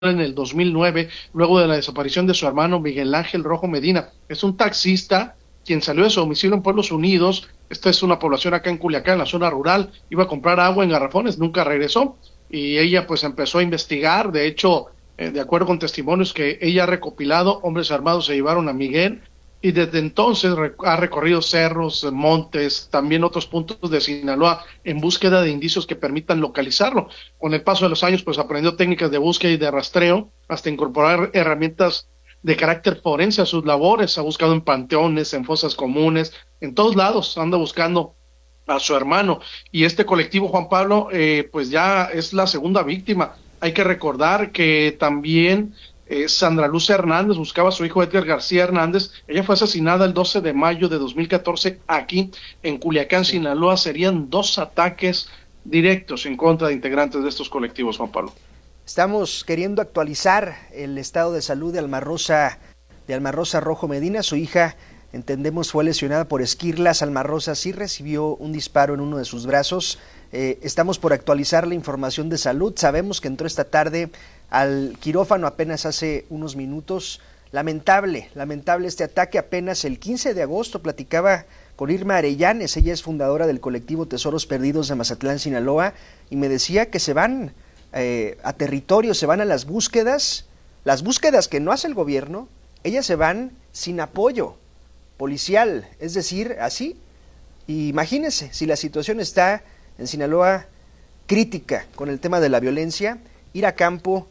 en el 2009, luego de la desaparición de su hermano Miguel Ángel Rojo Medina. Es un taxista quien salió de su domicilio en Pueblos Unidos. Esta es una población acá en Culiacán, en la zona rural. Iba a comprar agua en garrafones, nunca regresó. Y ella pues empezó a investigar. De hecho, de acuerdo con testimonios que ella ha recopilado, hombres armados se llevaron a Miguel y desde entonces ha recorrido cerros, montes, también otros puntos de Sinaloa en búsqueda de indicios que permitan localizarlo. Con el paso de los años, pues aprendió técnicas de búsqueda y de rastreo, hasta incorporar herramientas de carácter forense a sus labores. Ha buscado en panteones, en fosas comunes, en todos lados anda buscando a su hermano. Y este colectivo, Juan Pablo, pues ya es la segunda víctima. Hay que recordar que también Sandra Luz Hernández buscaba a su hijo Edgar García Hernández. Ella fue asesinada el 12 de mayo de 2014 aquí en Culiacán, sí. Sinaloa. Serían 2 ataques directos en contra de integrantes de estos colectivos, Juan Pablo. Estamos queriendo actualizar el estado de salud de Alma Rosa Rojo Medina. Su hija, entendemos, fue lesionada por esquirlas. Alma Rosa sí recibió un disparo en uno de sus brazos. Estamos por actualizar la información de salud. Sabemos que entró esta tarde al quirófano apenas hace unos minutos. Lamentable este ataque. Apenas el 15 de agosto platicaba con Irma Arellanes. Ella es fundadora del colectivo Tesoros Perdidos de Mazatlán, Sinaloa, y me decía que se van a territorio, se van a las búsquedas que no hace el gobierno. Ellas se van sin apoyo policial, es decir, así. Y imagínense, si la situación está en Sinaloa crítica con el tema de la violencia, ir a campo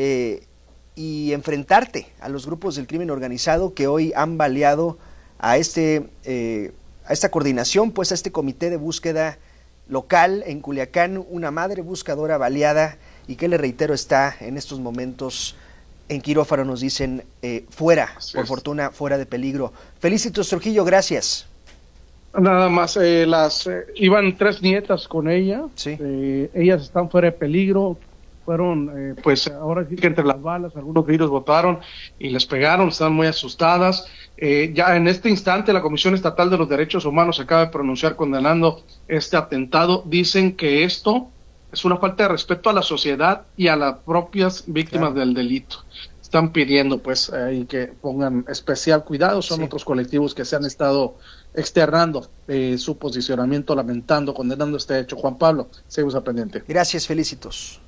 y enfrentarte a los grupos del crimen organizado que hoy han baleado a esta coordinación, pues a este comité de búsqueda local en Culiacán, una madre buscadora baleada y que, le reitero, está en estos momentos en quirófano, nos dicen, fuera, por fortuna, fuera de peligro. Felicitos, Trujillo, gracias. Nada más, iban 3 nietas con ella, sí. Ellas están fuera de peligro, fueron, pues ahora sí que entre las balas, algunos gritos botaron y les pegaron, están muy asustadas. Ya en este instante la Comisión Estatal de los Derechos Humanos acaba de pronunciar condenando este atentado. Dicen que esto es una falta de respeto a la sociedad y a las propias víctimas del delito. Están pidiendo pues que pongan especial cuidado. Son otros colectivos que se han estado externando su posicionamiento, lamentando, condenando este hecho. Juan Pablo, seguimos al pendiente. Gracias, Felicitos.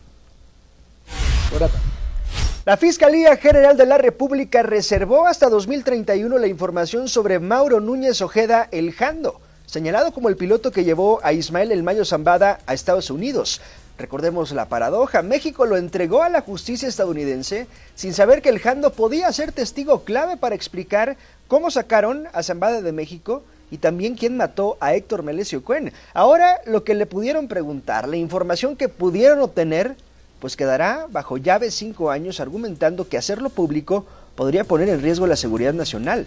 La Fiscalía General de la República reservó hasta 2031 la información sobre Mauro Núñez Ojeda El Jando, señalado como el piloto que llevó a Ismael El Mayo Zambada a Estados Unidos. Recordemos la paradoja: México lo entregó a la justicia estadounidense sin saber que El Jando podía ser testigo clave para explicar cómo sacaron a Zambada de México y también quién mató a Héctor Melesio Cuen. Ahora, lo que le pudieron preguntar, la información que pudieron obtener, pues quedará bajo llave 5 años, argumentando que hacerlo público podría poner en riesgo la seguridad nacional.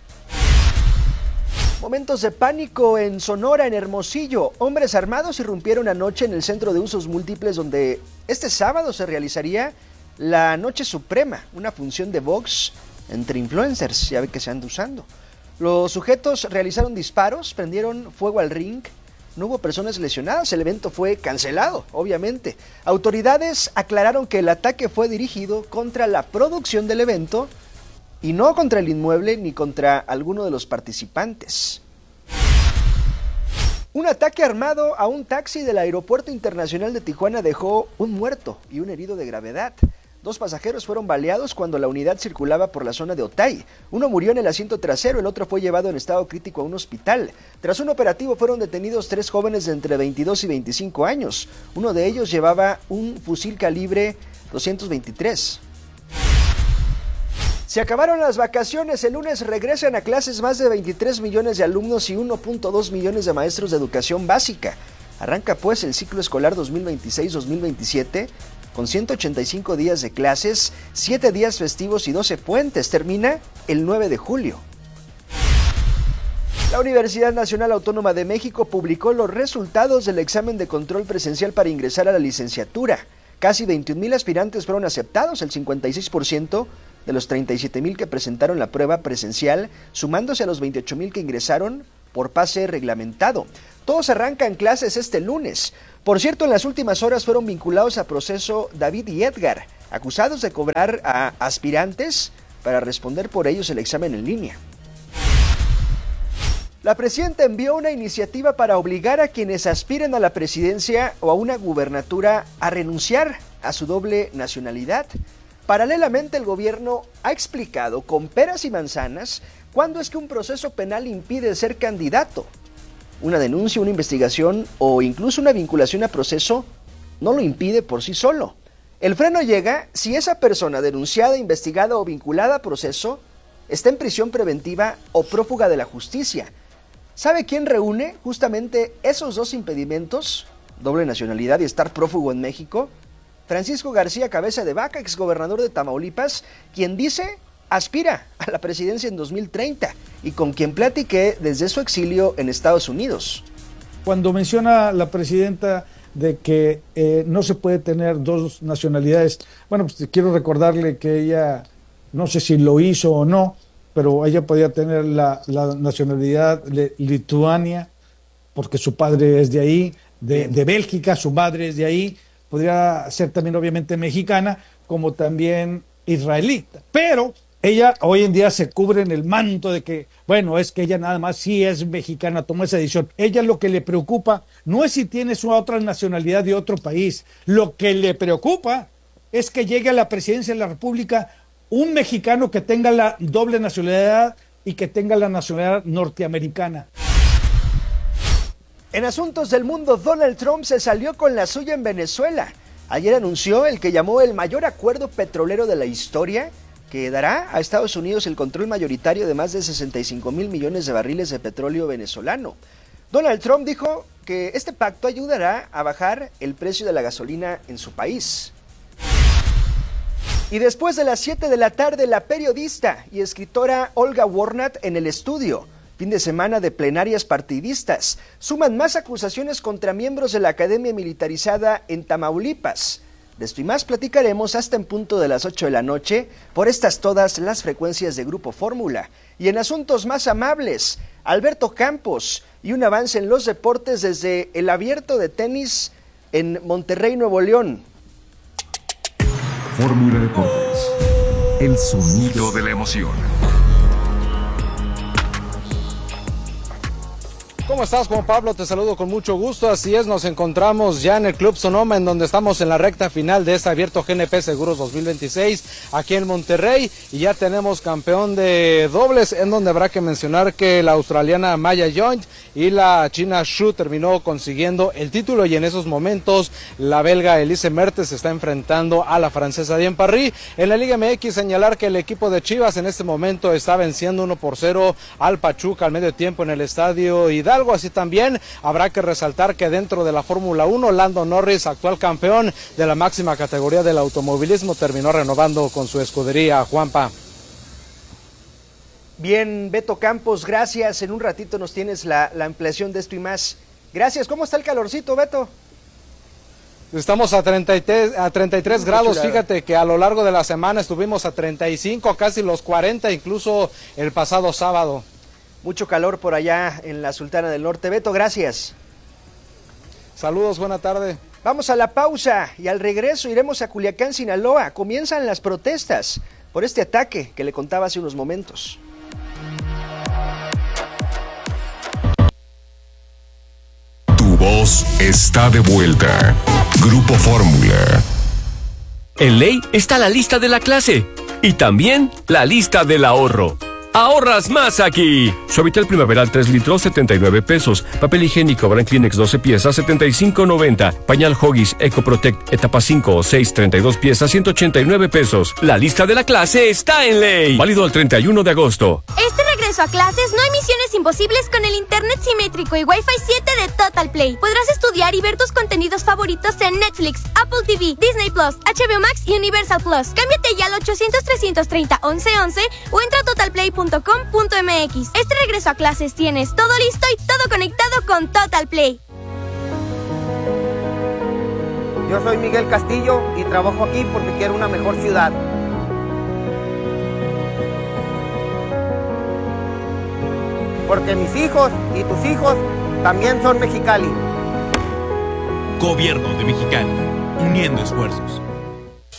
Momentos de pánico en Sonora, en Hermosillo. Hombres armados irrumpieron anoche en el Centro de Usos Múltiples, donde este sábado se realizaría la Noche Suprema, una función de box entre influencers, ya ve que se anda usando. Los sujetos realizaron disparos, prendieron fuego al ring. No hubo personas lesionadas, el evento fue cancelado, obviamente. Autoridades aclararon que el ataque fue dirigido contra la producción del evento y no contra el inmueble ni contra alguno de los participantes. Un ataque armado a un taxi del Aeropuerto Internacional de Tijuana dejó un muerto y un herido de gravedad. 2 pasajeros fueron baleados cuando la unidad circulaba por la zona de Otay. Uno murió en el asiento trasero, el otro fue llevado en estado crítico a un hospital. Tras un operativo fueron detenidos 3 jóvenes de entre 22 y 25 años. Uno de ellos llevaba un fusil calibre 223. Se acabaron las vacaciones. El lunes regresan a clases más de 23 millones de alumnos y 1.2 millones de maestros de educación básica. Arranca pues el ciclo escolar 2026-2027 con 185 días de clases, 7 días festivos y 12 puentes. Termina el 9 de julio. La Universidad Nacional Autónoma de México publicó los resultados del examen de control presencial para ingresar a la licenciatura. Casi 21,000 aspirantes fueron aceptados, el 56% de los 37,000 que presentaron la prueba presencial, sumándose a los 28,000 que ingresaron por pase reglamentado. Todos arrancan clases este lunes. Por cierto, en las últimas horas fueron vinculados a proceso David y Edgar, acusados de cobrar a aspirantes para responder por ellos el examen en línea. La presidenta envió una iniciativa para obligar a quienes aspiren a la presidencia o a una gubernatura a renunciar a su doble nacionalidad. Paralelamente, el gobierno ha explicado con peras y manzanas cuándo es que un proceso penal impide ser candidato. Una denuncia, una investigación o incluso una vinculación a proceso no lo impide por sí solo. El freno llega si esa persona denunciada, investigada o vinculada a proceso está en prisión preventiva o prófuga de la justicia. ¿Sabe quién reúne justamente esos dos impedimentos? Doble nacionalidad y estar prófugo en México. Francisco García Cabeza de Vaca, exgobernador de Tamaulipas, quien dice aspira a la presidencia en 2030 y con quien platiqué desde su exilio en Estados Unidos. Cuando menciona la presidenta de que no se puede tener dos nacionalidades, bueno, pues quiero recordarle que ella, no sé si lo hizo o no, pero ella podía tener la nacionalidad de Lituania, porque su padre es de ahí, de Bélgica, su madre es de ahí, podría ser también obviamente mexicana, como también israelita, pero ella hoy en día se cubre en el manto de que, bueno, es que ella nada más sí es mexicana, tomó esa decisión. Ella lo que le preocupa no es si tiene su otra nacionalidad de otro país, lo que le preocupa es que llegue a la presidencia de la República un mexicano que tenga la doble nacionalidad y que tenga la nacionalidad norteamericana. En asuntos del mundo, Donald Trump se salió con la suya en Venezuela. Ayer anunció el que llamó el mayor acuerdo petrolero de la historia, que dará a Estados Unidos el control mayoritario de más de 65,000 millones de barriles de petróleo venezolano. Donald Trump dijo que este pacto ayudará a bajar el precio de la gasolina en su país. Y después de las 7 de la tarde, la periodista y escritora Olga Warnat en el estudio. Fin de semana de plenarias partidistas. Suman más acusaciones contra miembros de la Academia Militarizada en Tamaulipas. De esto y más platicaremos hasta en punto de las 8 de la noche por estas todas las frecuencias de Grupo Fórmula. Y en asuntos más amables, Alberto Campos y un avance en los deportes desde el Abierto de tenis en Monterrey, Nuevo León. Fórmula Deportes, el sonido de la emoción. ¿Cómo estás, Juan Pablo? Te saludo con mucho gusto. Así es, nos encontramos ya en el Club Sonoma, en donde estamos en la recta final de este Abierto GNP Seguros 2026, aquí en Monterrey, y ya tenemos campeón de dobles, en donde habrá que mencionar que la australiana Maya Joint y la china Xu terminó consiguiendo el título, y en esos momentos la belga Elise Mertens está enfrentando a la francesa Diane Parry. En la Liga MX, señalar que el equipo de Chivas en este momento está venciendo 1-0 al Pachuca al medio tiempo en el estadio Hidalgo. Así también habrá que resaltar que dentro de la Fórmula 1, Lando Norris, actual campeón de la máxima categoría del automovilismo, terminó renovando con su escudería. Juanpa. Bien, Beto Campos, gracias. En un ratito nos tienes la ampliación de esto y más. Gracias. ¿Cómo está el calorcito, Beto? Estamos a 33 grados, fíjate que a lo largo de la semana estuvimos a 35, casi los 40, incluso el pasado sábado. Mucho calor por allá en la Sultana del Norte. Beto, gracias. Saludos, buena tarde. Vamos a la pausa y al regreso iremos a Culiacán, Sinaloa. Comienzan las protestas por este ataque que le contaba hace unos momentos. Tu voz está de vuelta. Grupo Fórmula. En Ley está la lista de la clase y también la lista del ahorro. ¡Ahorras más aquí! Suavitel Primaveral 3 litros, 79 pesos. Papel higiénico Brand Kleenex 12 piezas, 75.90. Pañal Huggies Eco Protect etapa 5 o 6, 32 piezas, 189 pesos. La lista de la clase está en Ley. Válido el 31 de agosto. Este regreso a clases no hay misiones imposibles con el internet simétrico y Wi-Fi 7 de Total Play. Podrás estudiar y ver tus contenidos favoritos en Netflix, Apple TV, Disney Plus, HBO Max y Universal Plus. Cámbiate ya al 800-330-1111 o entra a totalplay.com.mx. Este regreso a clases tienes todo listo y todo conectado con Total Play. Yo soy Miguel Castillo y trabajo aquí porque quiero una mejor ciudad. Porque mis hijos y tus hijos también son Mexicali. Gobierno de Mexicali, uniendo esfuerzos.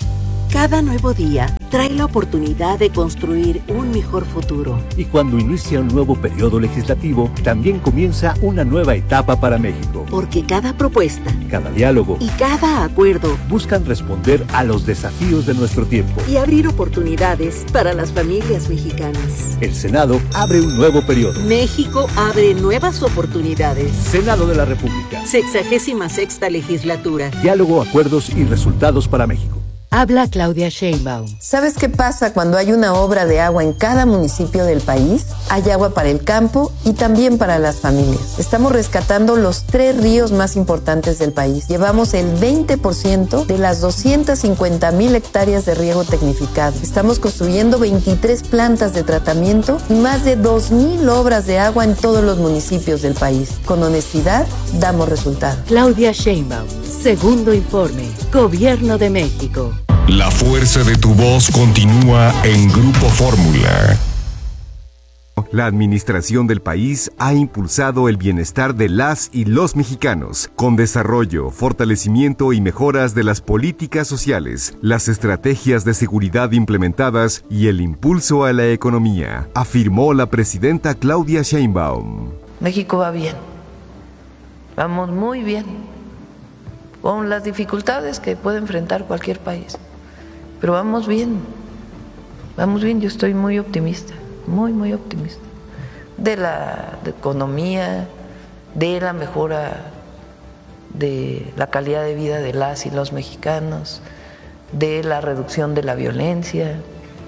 Cada nuevo día trae la oportunidad de construir un mejor futuro. Y cuando inicia un nuevo periodo legislativo, también comienza una nueva etapa para México. Porque cada propuesta, cada diálogo y cada acuerdo buscan responder a los desafíos de nuestro tiempo y abrir oportunidades para las familias mexicanas. El Senado abre un nuevo periodo. México abre nuevas oportunidades. Senado de la República. 66ª legislatura. Diálogo, acuerdos y resultados para México. Habla Claudia Sheinbaum. ¿Sabes qué pasa cuando hay una obra de agua en cada municipio del país? Hay agua para el campo y también para las familias. Estamos rescatando los 3 ríos más importantes del país. Llevamos el 20% de las 250,000 hectáreas de riego tecnificado. Estamos construyendo 23 plantas de tratamiento y más de 2,000 obras de agua en todos los municipios del país. Con honestidad, damos resultados. Claudia Sheinbaum. Segundo informe. Gobierno de México. La fuerza de tu voz continúa en Grupo Fórmula. La administración del país ha impulsado el bienestar de las y los mexicanos, con desarrollo, fortalecimiento y mejoras de las políticas sociales, las estrategias de seguridad implementadas y el impulso a la economía, afirmó la presidenta Claudia Sheinbaum. México va bien, vamos muy bien, con las dificultades que puede enfrentar cualquier país, pero vamos bien, yo estoy muy optimista, muy optimista, de la economía, de la mejora de la calidad de vida de las y los mexicanos, de la reducción de la violencia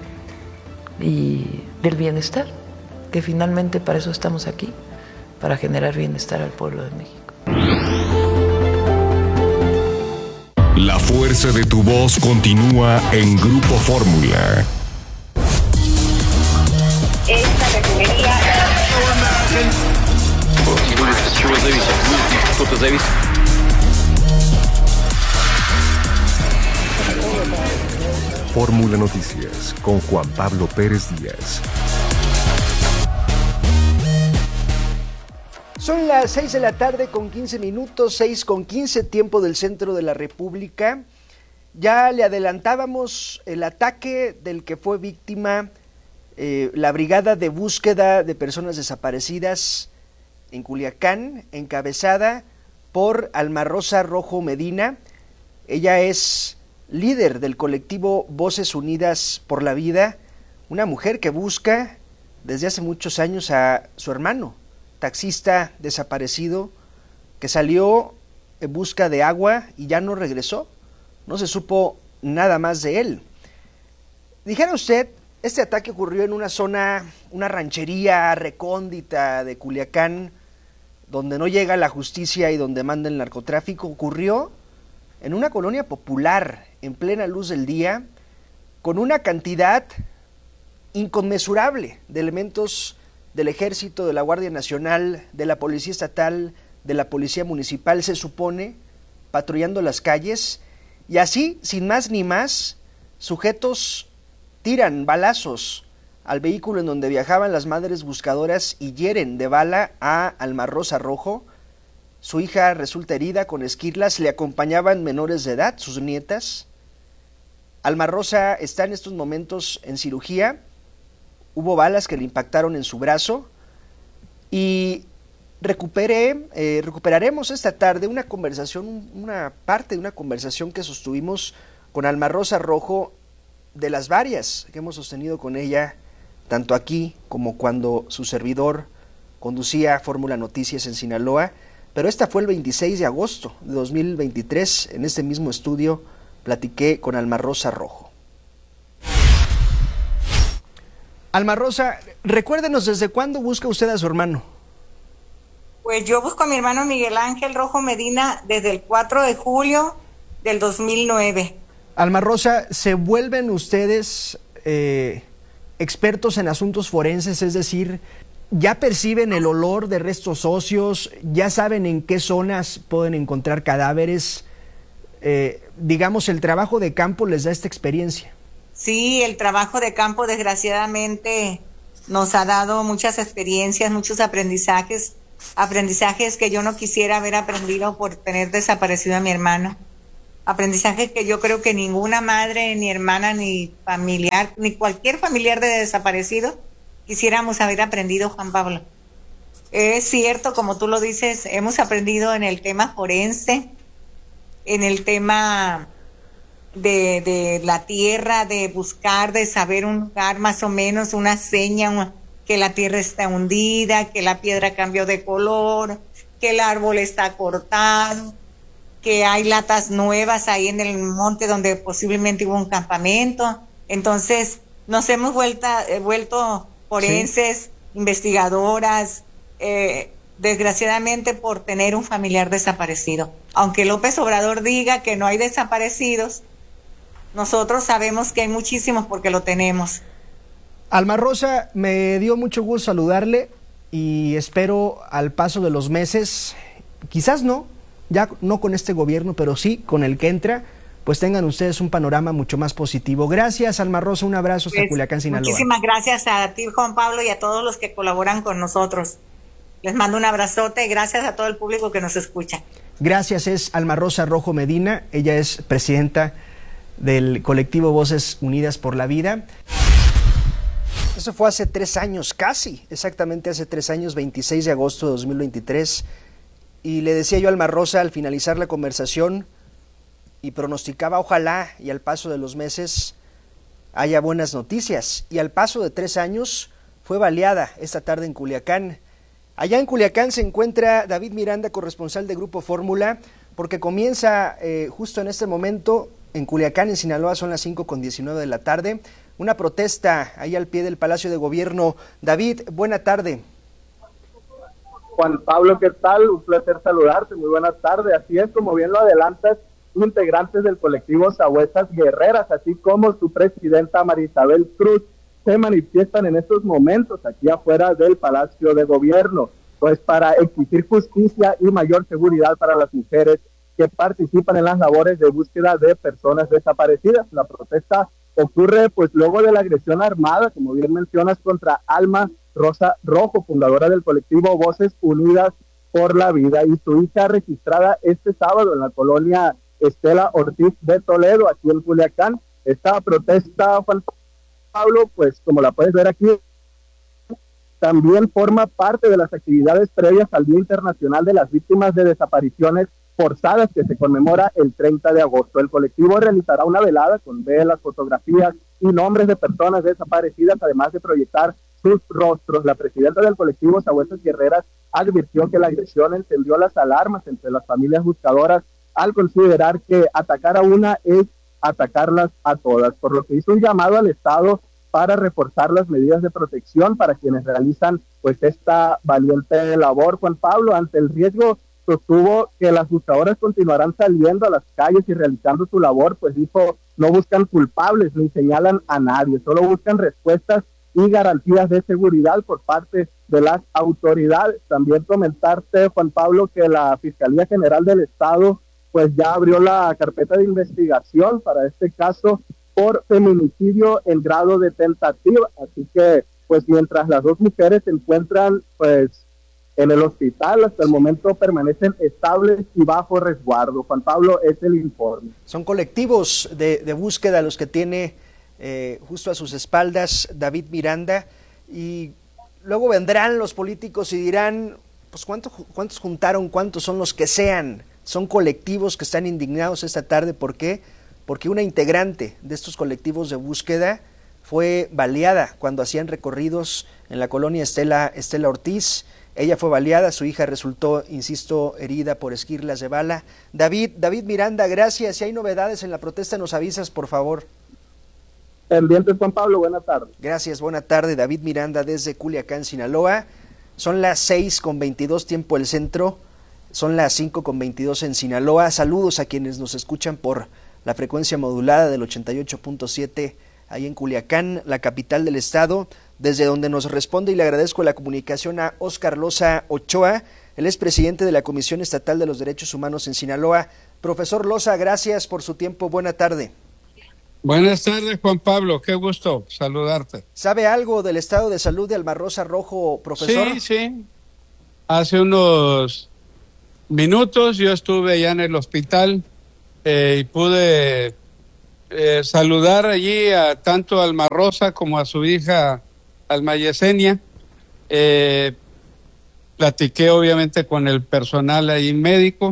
y del bienestar, que finalmente para eso estamos aquí, para generar bienestar al pueblo de México. La fuerza de tu voz continúa en Grupo Fórmula. Esta refinería Fórmula Noticias con Juan Pablo Pérez Díaz. Son las 6 de la tarde con 15 minutos, 6 con 15, tiempo del centro de la República. Ya le adelantábamos el ataque del que fue víctima la Brigada de Búsqueda de Personas Desaparecidas en Culiacán, encabezada por Alma Rosa Rojo Medina. Ella es líder del colectivo Voces Unidas por la Vida, una mujer que busca desde hace muchos años a su hermano, taxista desaparecido, que salió en busca de agua y ya no regresó. No se supo nada más de él. Dijera usted, este ataque ocurrió en una zona, una ranchería recóndita de Culiacán, donde no llega la justicia y donde manda el narcotráfico. Ocurrió en una colonia popular, en plena luz del día, con una cantidad inconmensurable de elementos del Ejército, de la Guardia Nacional, de la Policía Estatal, de la Policía Municipal, se supone, patrullando las calles, y así, sin más ni más, sujetos tiran balazos al vehículo en donde viajaban las madres buscadoras y hieren de bala a Alma Rosa Rojo. Su hija resulta herida con esquirlas, le acompañaban menores de edad, sus nietas. Alma Rosa está en estos momentos en cirugía. Hubo balas que le impactaron en su brazo y recuperaremos esta tarde una conversación, una parte de una conversación que sostuvimos con Alma Rosa Rojo, de las varias que hemos sostenido con ella, tanto aquí como cuando su servidor conducía Fórmula Noticias en Sinaloa, pero esta fue el 26 de agosto de 2023, en este mismo estudio platiqué con Alma Rosa Rojo. Alma Rosa, recuérdenos, ¿desde cuándo busca usted a su hermano? Pues yo busco a mi hermano Miguel Ángel Rojo Medina desde el 4 de julio del 2009. Alma Rosa, ¿se vuelven ustedes expertos en asuntos forenses? Es decir, ¿ya perciben el olor de restos óseos? ¿Ya saben en qué zonas pueden encontrar cadáveres? Digamos, ¿el trabajo de campo les da esta experiencia? Sí, el trabajo de campo desgraciadamente nos ha dado muchas experiencias, muchos aprendizajes que yo no quisiera haber aprendido por tener desaparecido a mi hermano. aprendizaje que yo creo que ninguna madre, ni hermana, ni familiar, ni cualquier familiar de desaparecido quisiéramos haber aprendido, Juan Pablo. Es cierto, como tú lo dices, hemos aprendido en el tema forense, en el tema de la tierra, de buscar, de saber un lugar más o menos, una seña, que la tierra está hundida, que la piedra cambió de color, que el árbol está cortado, que hay latas nuevas ahí en el monte donde posiblemente hubo un campamento. Entonces nos hemos vuelto forenses, investigadoras, desgraciadamente por tener un familiar desaparecido. Aunque López Obrador diga que no hay desaparecidos, nosotros sabemos que hay muchísimos porque lo tenemos. Alma Rosa, me dio mucho gusto saludarle y espero al paso de los meses, quizás no, ya no con este gobierno, pero sí con el que entra, pues tengan ustedes un panorama mucho más positivo. Gracias, Alma Rosa, un abrazo hasta Culiacán, Sinaloa. Muchísimas gracias a ti, Juan Pablo, y a todos los que colaboran con nosotros. Les mando un abrazote y gracias a todo el público que nos escucha. Gracias, es Alma Rosa Rojo Medina, ella es presidenta del colectivo Voces Unidas por la Vida. Eso fue hace 3 años, casi, exactamente hace 3 años, 26 de agosto de 2023. Y le decía yo a Alma Rosa al finalizar la conversación y pronosticaba, ojalá y al paso de los meses haya buenas noticias. Y al paso de 3 años fue baleada esta tarde en Culiacán. Allá en Culiacán se encuentra David Miranda, corresponsal de Grupo Fórmula, porque comienza justo en este momento en Culiacán, en Sinaloa, son las 5:19 de la tarde, una protesta ahí al pie del Palacio de Gobierno. David, buena tarde. Juan Pablo, ¿qué tal? Un placer saludarte, muy buena tarde. Así es, como bien lo adelantas, integrantes del colectivo Sabuesas Guerreras, así como su presidenta Marisabel Cruz, se manifiestan en estos momentos aquí afuera del Palacio de Gobierno, pues para exigir justicia y mayor seguridad para las mujeres que participan en las labores de búsqueda de personas desaparecidas. La protesta ocurre pues luego de la agresión armada, como bien mencionas, contra Alma Rosa Rojo, fundadora del colectivo Voces Unidas por la Vida, y su hija, registrada este sábado en la colonia Estela Ortiz de Toledo, aquí en Culiacán. Esta protesta, Juan Pablo, pues como la puedes ver aquí, también forma parte de las actividades previas al Día Internacional de las Víctimas de Desapariciones Forzadas, que se conmemora el 30 de agosto. El colectivo realizará una velada con velas, fotografías y nombres de personas desaparecidas, además de proyectar sus rostros. La presidenta del colectivo Sabuesas Guerreras advirtió que la agresión encendió las alarmas entre las familias buscadoras al considerar que atacar a una es atacarlas a todas, por lo que hizo un llamado al Estado para reforzar las medidas de protección para quienes realizan pues esta valiente labor. Juan Pablo, ante el riesgo, sostuvo que las buscadoras continuarán saliendo a las calles y realizando su labor, pues dijo, no buscan culpables ni señalan a nadie, solo buscan respuestas y garantías de seguridad por parte de las autoridades. También comentarte, Juan Pablo, que la Fiscalía General del Estado pues ya abrió la carpeta de investigación para este caso por feminicidio en grado de tentativa, así que pues mientras las dos mujeres se encuentran pues en el hospital, hasta el momento permanecen estables y bajo resguardo. Juan Pablo, es el informe. Son colectivos de búsqueda los que tiene justo a sus espaldas David Miranda, y luego vendrán los políticos y dirán, pues ¿cuántos juntaron? ¿Cuántos son los que sean? Son colectivos que están indignados esta tarde. ¿Por qué? Porque una integrante de estos colectivos de búsqueda fue baleada cuando hacían recorridos en la colonia Estela Ortiz. Ella fue baleada, su hija resultó, insisto, herida por esquirlas de bala. David Miranda, gracias. Si hay novedades en la protesta, nos avisas, por favor. Pendientes, Juan Pablo, buena tarde. Gracias, buena tarde. David Miranda desde Culiacán, Sinaloa. Son las 6:22 tiempo del centro, son las 5:22 en Sinaloa. Saludos a quienes nos escuchan por la frecuencia modulada del 88.7 ahí en Culiacán, la capital del estado, desde donde nos responde, y le agradezco la comunicación a Óscar Loza Ochoa. Él es presidente de la Comisión Estatal de los Derechos Humanos en Sinaloa. Profesor Loza, gracias por su tiempo. Buena tarde. Buenas tardes, Juan Pablo. Qué gusto saludarte. ¿Sabe algo del estado de salud de Alma Rosa Rojo, profesor? Sí. Hace unos minutos yo estuve ya en el hospital y pude saludar allí tanto a Alma Rosa como a su hija Alma Yesenia. Platiqué obviamente con el personal ahí médico.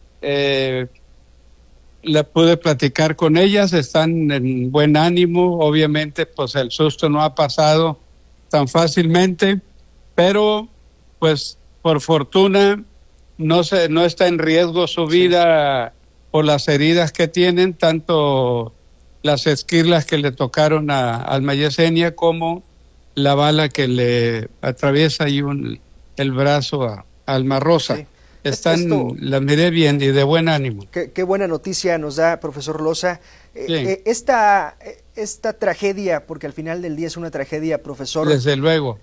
La pude platicar con ellas, están en buen ánimo. Obviamente pues el susto no ha pasado tan fácilmente, pero pues por fortuna no está en riesgo su vida por las heridas que tienen, tanto las esquirlas que le tocaron a Alma Yesenia como la bala que le atraviesa ahí el brazo a Alma Rosa. Sí. La miré bien y de buen ánimo. Qué buena noticia nos da, profesor Loza. Sí. Esta tragedia, porque al final del día es una tragedia, profesor. Desde luego.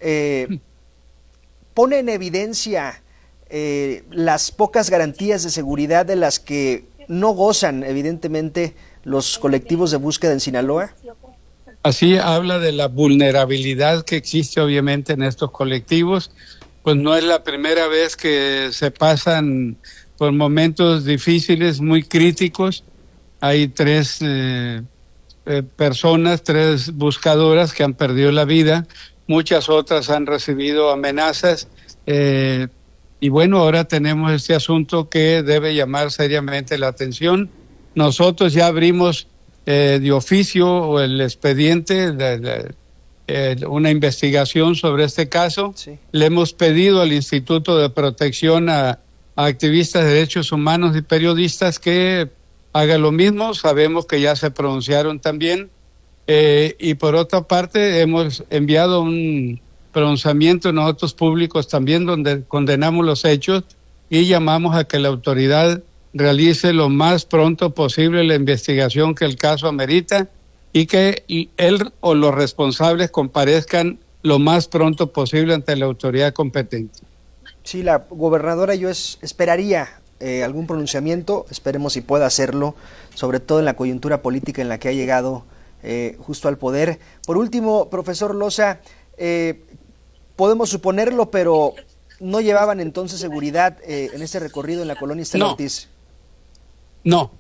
Pone en evidencia las pocas garantías de seguridad de las que no gozan, evidentemente, los colectivos de búsqueda en Sinaloa. Así habla de la vulnerabilidad que existe obviamente en estos colectivos. Pues no es la primera vez que se pasan por momentos difíciles, muy críticos. Hay 3 personas, 3 buscadoras que han perdido la vida, muchas otras han recibido amenazas, y bueno, ahora tenemos este asunto que debe llamar seriamente la atención. Nosotros ya abrimos de oficio el expediente, una investigación sobre este caso. Sí. Le hemos pedido al Instituto de Protección a activistas de derechos humanos y periodistas que haga lo mismo. Sabemos que ya se pronunciaron también, y por otra parte hemos enviado un pronunciamiento nosotros públicos también donde condenamos los hechos y llamamos a que la autoridad realice lo más pronto posible la investigación que el caso amerita y que él o los responsables comparezcan lo más pronto posible ante la autoridad competente. Sí, la gobernadora, yo esperaría algún pronunciamiento, esperemos si pueda hacerlo, sobre todo en la coyuntura política en la que ha llegado justo al poder. Por último, profesor Loza, podemos suponerlo, pero ¿no llevaban entonces seguridad en este recorrido en la colonia Estela Ortiz? No.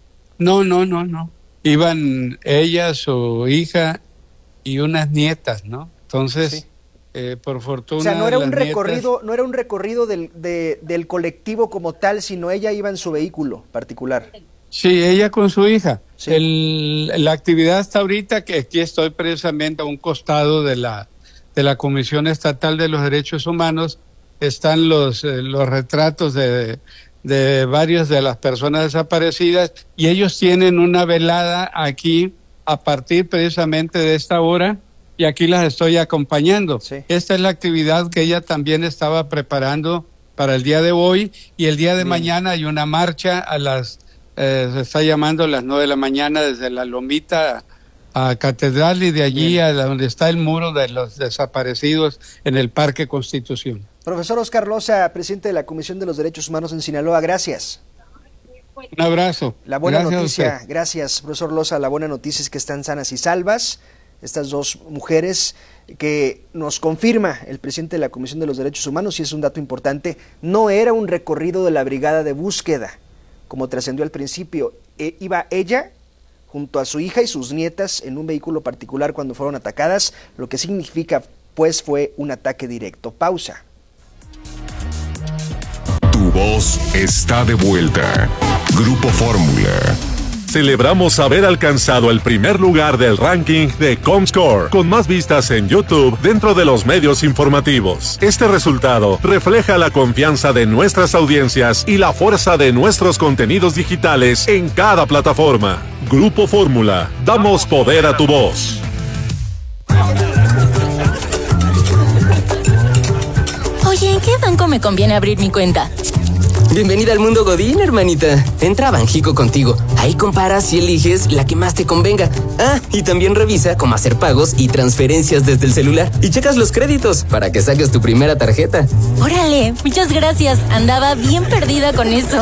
Iban ella, su hija y unas nietas, ¿no? Entonces, sí. Por fortuna. O sea, no era un recorrido del colectivo como tal, sino ella iba en su vehículo particular. Sí, ella con su hija. Sí. La actividad hasta ahorita, que aquí estoy precisamente a un costado de la Comisión Estatal de los Derechos Humanos, están los retratos de varias de las personas desaparecidas, y ellos tienen una velada aquí a partir precisamente de esta hora, y aquí las estoy acompañando. Sí. Esta es la actividad que ella también estaba preparando para el día de hoy, y el día de mañana hay una marcha se está llamando a las 9 de la mañana desde la Lomita a Catedral, y de allí a donde está el muro de los desaparecidos en el Parque Constitución. Profesor Oscar Loza, presidente de la Comisión de los Derechos Humanos en Sinaloa, gracias. Un abrazo. La buena noticia, gracias, profesor Loza, la buena noticia es que están sanas y salvas estas 2 mujeres que nos confirma el presidente de la Comisión de los Derechos Humanos, y es un dato importante, no era un recorrido de la brigada de búsqueda, como trascendió al principio. Iba ella junto a su hija y sus nietas en un vehículo particular cuando fueron atacadas, lo que significa pues fue un ataque directo. Pausa. Tu voz está de vuelta. Grupo Fórmula. Celebramos haber alcanzado el primer lugar del ranking de Comscore, con más vistas en YouTube dentro de los medios informativos. Este resultado refleja la confianza de nuestras audiencias y la fuerza de nuestros contenidos digitales en cada plataforma. Grupo Fórmula, damos poder a tu voz. Oye, ¿en qué banco me conviene abrir mi cuenta? Bienvenida al mundo Godín, hermanita. Entra a Banxico Contigo. Ahí comparas y eliges la que más te convenga. Ah, y también revisa cómo hacer pagos y transferencias desde el celular. Y checas los créditos para que saques tu primera tarjeta. Órale, muchas gracias. Andaba bien perdida con eso.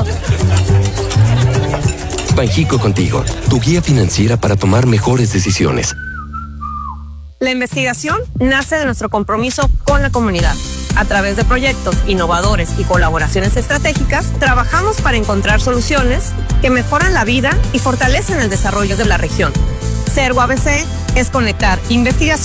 Banxico Contigo, tu guía financiera para tomar mejores decisiones. La investigación nace de nuestro compromiso con la comunidad. A través de proyectos innovadores y colaboraciones estratégicas, trabajamos para encontrar soluciones que mejoran la vida y fortalecen el desarrollo de la región. Cergo ABC es conectar investigación